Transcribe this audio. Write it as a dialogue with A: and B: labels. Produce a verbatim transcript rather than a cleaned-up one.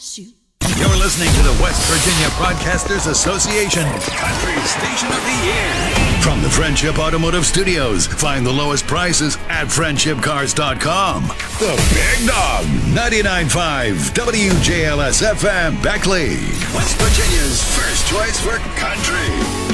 A: Shoot.
B: You're listening to the West Virginia Broadcasters Association Country Station of the Year. From the Friendship Automotive Studios, find the lowest prices at friendship cars dot com. The Big Dog, ninety-nine point five W J L S F M, Beckley, West Virginia's first choice for country.